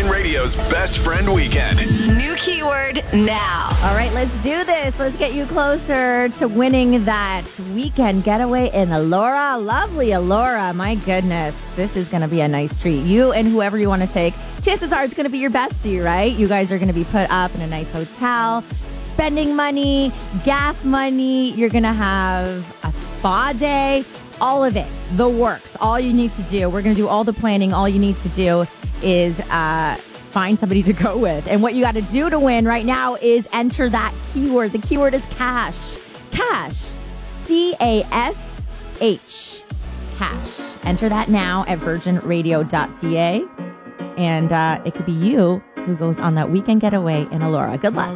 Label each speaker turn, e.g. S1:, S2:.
S1: Virgin Radio's best friend weekend.
S2: New keyword now.
S3: All right, let's do this. Let's get you closer to winning that weekend getaway in Elora. Lovely Elora. My goodness. This is going to be a nice treat. You and whoever you want to take, chances are it's going to be your bestie, right? You guys are going to be put up in a nice hotel, spending money, gas money. You're going to have a spa day. All of it, the works. All you need to do, we're going to do all the planning. All you need to do is find somebody to go with. And what you got to do to win right now is enter that keyword. The keyword is cash. Cash. C-A-S-H. Cash. Enter that now at virginradio.ca. And it could be you who goes on that weekend getaway in Elora. Good luck.